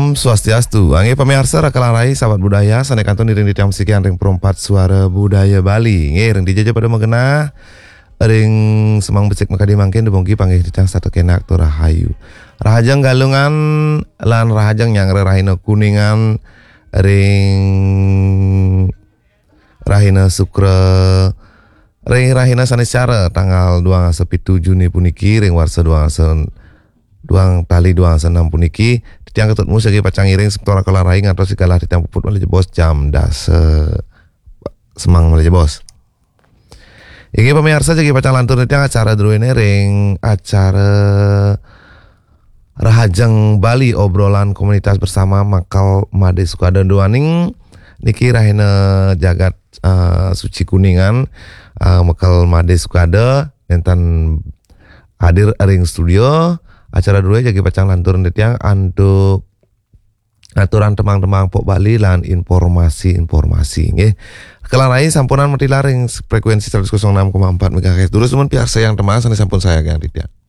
Om Swastiastu. Angge pamirsa rakalarai sahabat budaya sanek kantun ring di tiang sekian ring perempat suara budaya Bali. Nge ring dijajah pada mengena ring semang becek makadi mangkin dibongki panggih di tiang satu kenak tu rahayu. Rahajang galungan lan rahajang yang rahina kuningan ring rahina sukra ring rahina sanescara tanggal 27 Juni puniki ring warsa 2 tali 2 senam puniki tiang ketut musik pacang iring sektora kalarai ngantos segala di tiang puput malih bos jam semang malih bos. Iki pemirsa jadi pacang lantur tiang acara druene ring acara Rahajang Bali obrolan komunitas bersama Makal Made Sukada Duaning niki rahina jagat suci kuningan Makal Made Sukada enten hadir ring studio. Acara dulu jadi pacang lantur tiang untuk aturan temang-temang pok Bali lan informasi nggih. Kelarai sampunan mati laring frekuensi 106,4 MHz. Terus teman piarsa yang temang sanes sampun saya Kang Ditya.